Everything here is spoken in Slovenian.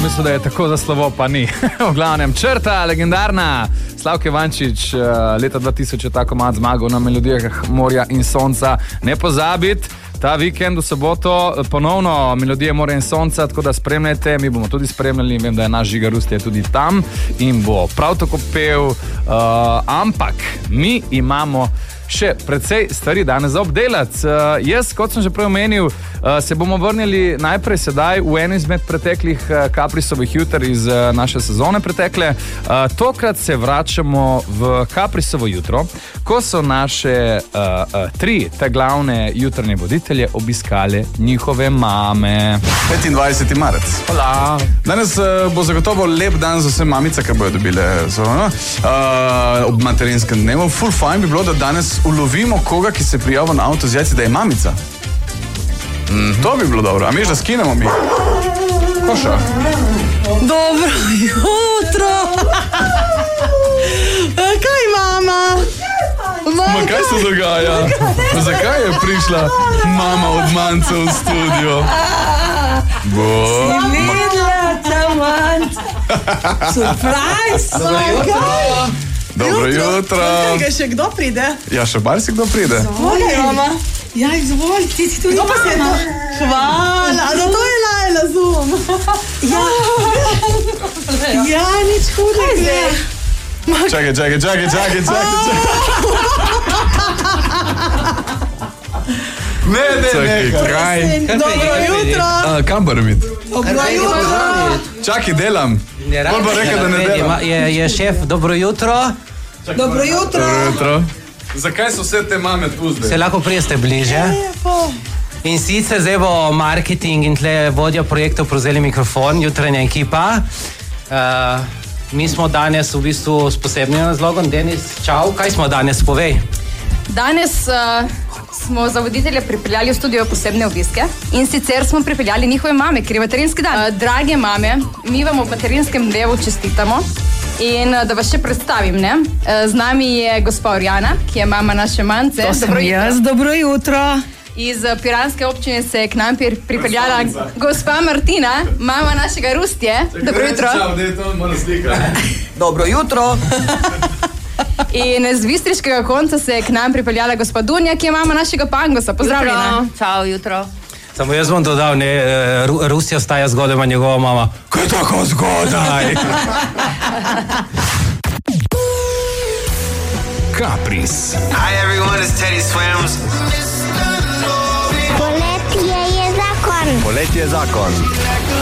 mislil, da je tako za slovo, pa ni. V glavnem, črta, legendarna. Slavko Ivančič, leta 2000 je tako mat zmagal na Melodijah morja in sonca. Ne pozabiti, ta vikend v soboto ponovno Melodije morja in sonca, tako da spremljajte, mi bomo tudi spremljali, vem, da je naš Žiga Rust je tudi tam in bo prav tako pel, ampak mi imamo še precej stvari danes za obdelati. Jaz, kot sem že prej omenil, se bomo vrnili najprej sedaj v eno izmed preteklih Caprisovih juter iz naše sezone pretekle. Tokrat se vračamo v Caprisovo jutro, ko so naše tri te glavne jutranje voditelje obiskale njihove mame. 25. marec. Hola. Danes bo zagotovo lep dan za vse mamice, ki bojo dobile ob materinskem dnevu. Full fine bi bilo, da danes ulovimo koga, ki se prijavlja na avto z jajci, da je mamica. To bi bilo dobro. A miš, da skinemo mi? Koša. Dobro jutro. Kaj mama? Ma kaj se dogaja? Zakaj je prišla mama od Mance v studio? Si videla, ta Manc? Surprise! Dobro jutro. Kaj še kdo pride? Ja, še si kdo pride. Izvoli, mama. Ja, izvoli, ti si tudi posebno. Hvala, zato je Lajla Zoom. Ja, nič hudega. Čakaj. Ne, kraj. Dobro jutro. Kam pa remit? Dobro jutro. Čakaj, delam. Bolj pa rekel, da ne delam. Je šef, dobro jutro. Dobro jutro. Zakaj so vse te mame tu zdaj? Se lahko prijeste bliže. In sicer zdaj bo marketing in tle vodja projektov prevzeli mikrofon, jutranja ekipa. Mi smo danes v bistvu s posebnim razlogom. Denis, čau, kaj smo danes, povej? Danes smo za voditelje pripeljali v studio posebne obiske in sicer smo pripeljali njihove mame, ker je materinski dan. Drage mame, mi vam v materinskem dnevu čestitamo in da vas še predstavim, ne? Z nami je gospa Orjana, ki je mama naše Mance. To sem jaz, dobro jutro. Iz piranske občine se je k nam pripeljala gospa Martina, mama našega Rustje. Dobro jutro. Dobro jutro. In z bistriškega konca se je k nam pripeljala gospa Dunja, ki je mama našega Pangosa. Pozdravljena. Čau, jutro. Samo jaz bom dodal, ne, Rusija staja zgodaj, ima njegova mama. Kaj tako zgodaj? Capris. Hi everyone, it's Teddy Swims. Poletje je zakon. Poletje je zakon.